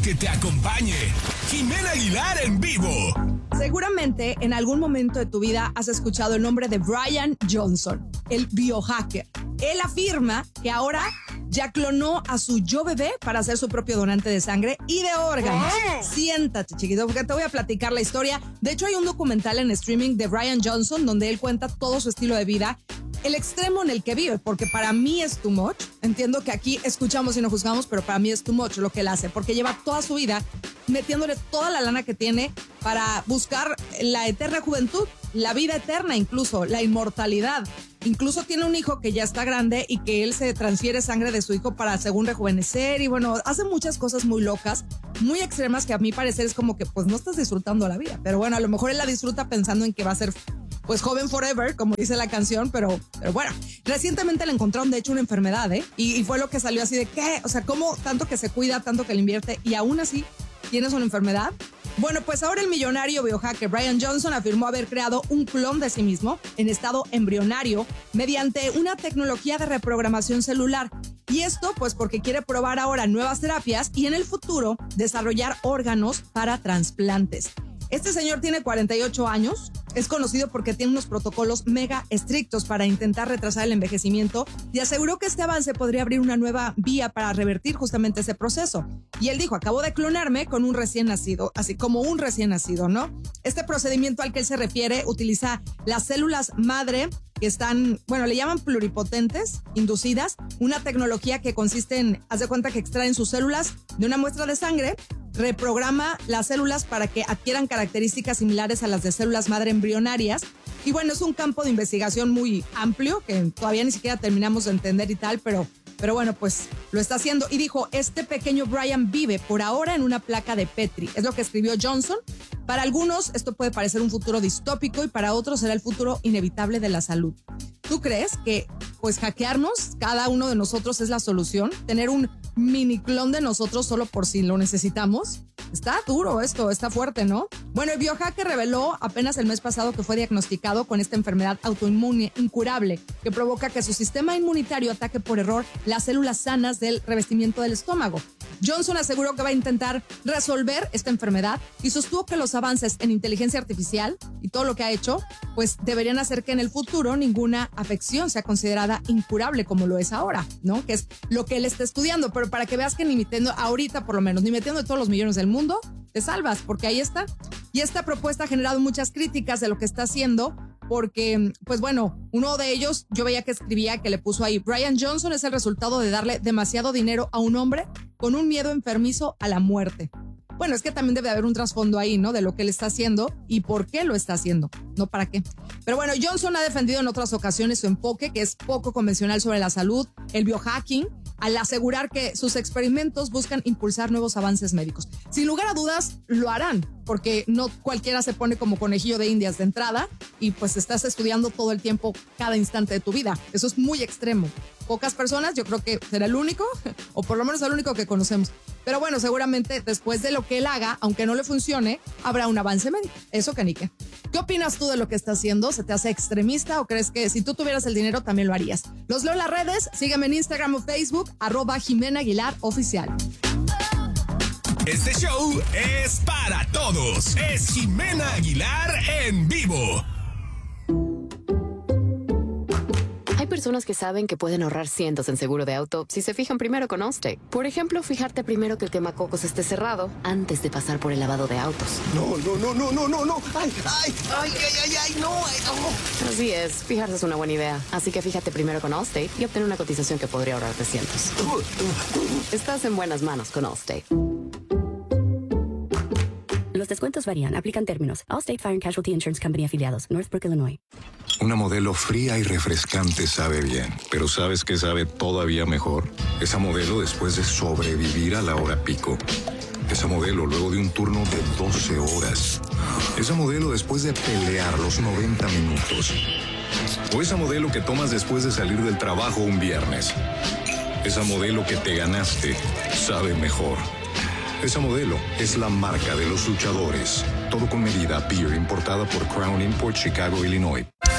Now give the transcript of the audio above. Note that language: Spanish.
que te acompañe. Jimena Aguilar en vivo. Seguramente en algún momento de tu vida has escuchado el nombre de Brian Johnson, el biohacker. Él afirma que ahora ya clonó a su yo bebé para ser su propio donante de sangre y de órganos. Siéntate, chiquito, porque te voy a platicar la historia. De hecho, hay un documental en streaming de Brian Johnson donde él cuenta todo su estilo de vida, el extremo en el que vive, porque para mí es too much. Entiendo que aquí escuchamos y no juzgamos, pero para mí es too much lo que él hace, porque lleva toda su vida metiéndole toda la lana que tiene para buscar la eterna juventud, la vida eterna incluso, la inmortalidad. Incluso tiene un hijo que ya está grande y que él se transfiere sangre de su hijo para según rejuvenecer y bueno, hace muchas cosas muy locas, muy extremas que a mi parecer es como que pues no estás disfrutando la vida, pero bueno, a lo mejor él la disfruta pensando en que va a ser pues joven forever, como dice la canción, pero bueno, recientemente le encontraron de hecho una enfermedad, y fue lo que salió así de ¿qué? O sea, ¿cómo tanto que se cuida, tanto que le invierte y aún así tienes una enfermedad? Bueno, pues ahora el millonario biohacker Brian Johnson afirmó haber creado un clon de sí mismo en estado embrionario mediante una tecnología de reprogramación celular. Y esto pues porque quiere probar ahora nuevas terapias y en el futuro desarrollar órganos para trasplantes. Este señor tiene 48 años, es conocido porque tiene unos protocolos mega estrictos para intentar retrasar el envejecimiento y aseguró que este avance podría abrir una nueva vía para revertir justamente ese proceso. Y él dijo, acabo de clonarme con un recién nacido, así como un recién nacido, ¿no? Este procedimiento al que él se refiere utiliza las células madre que están, bueno, le llaman pluripotentes, inducidas, una tecnología que consiste en, haz de cuenta que extraen sus células de una muestra de sangre, reprograma las células para que adquieran características similares a las de células madre embrionarias. Y bueno, es un campo de investigación muy amplio que todavía ni siquiera terminamos de entender y tal, pero bueno, pues lo está haciendo. Y dijo, este pequeño Brian vive por ahora en una placa de Petri. Es lo que escribió Johnson. Para algunos esto puede parecer un futuro distópico y para otros será el futuro inevitable de la salud. ¿Tú crees que pues hackearnos, cada uno de nosotros es la solución? ¿Tener un mini clon de nosotros solo por si lo necesitamos? Está duro esto, está fuerte, ¿no? Bueno, el biohacker reveló apenas el mes pasado que fue diagnosticado con esta enfermedad autoinmune incurable que provoca que su sistema inmunitario ataque por error las células sanas del revestimiento del estómago. Johnson aseguró que va a intentar resolver esta enfermedad y sostuvo que los avances en inteligencia artificial y todo lo que ha hecho, pues deberían hacer que en el futuro ninguna afección sea considerada incurable como lo es ahora, ¿no? Que es lo que él está estudiando, pero para que veas que ni metiendo, ahorita por lo menos, ni metiendo de todos los millones del mundo, te salvas, porque ahí está. Y esta propuesta ha generado muchas críticas de lo que está haciendo, porque, pues bueno, uno de ellos, yo veía que escribía, que le puso ahí, Brian Johnson es el resultado de darle demasiado dinero a un hombre con un miedo enfermizo a la muerte. Bueno, es que también debe haber un trasfondo ahí, ¿no? De lo que él está haciendo y por qué lo está haciendo, no para qué. Pero bueno, Johnson ha defendido en otras ocasiones su enfoque, que es poco convencional sobre la salud, el biohacking, al asegurar que sus experimentos buscan impulsar nuevos avances médicos. Sin lugar a dudas, lo harán, porque no cualquiera se pone como conejillo de indias de entrada y pues estás estudiando todo el tiempo, cada instante de tu vida. Eso es muy extremo. Pocas personas, yo creo que será el único, o por lo menos el único que conocemos. Pero bueno, seguramente después de lo que él haga, aunque no le funcione, habrá un avance médico. Eso que ni qué. ¿Qué opinas tú de lo que está haciendo? ¿Se te hace extremista o crees que si tú tuvieras el dinero también lo harías? Los leo en las redes, sígueme en Instagram o Facebook, @Jimena Aguilar Oficial. Este show es para todos. Es Jimena Aguilar en vivo. Hay personas que saben que pueden ahorrar cientos en seguro de auto si se fijan primero con Allstate. Por ejemplo, fijarte primero que el quemacocos esté cerrado antes de pasar por el lavado de autos. No. Ay, no. Así es, fijarse es una buena idea. Así que fíjate primero con Allstate y obtén una cotización que podría ahorrarte cientos. Estás en buenas manos con Allstate. Los descuentos varían. Aplican términos. Allstate Fire and Casualty Insurance Company afiliados. Northbrook, Illinois. Una Modelo fría y refrescante sabe bien, pero ¿sabes qué sabe todavía mejor? Esa Modelo después de sobrevivir a la hora pico. Esa Modelo luego de un turno de 12 horas. Esa Modelo después de pelear los 90 minutos. O esa Modelo que tomas después de salir del trabajo un viernes. Esa Modelo que te ganaste sabe mejor. Esa Modelo es la marca de los luchadores. Todo con medida. Beer importada por Crown Import, Chicago, Illinois.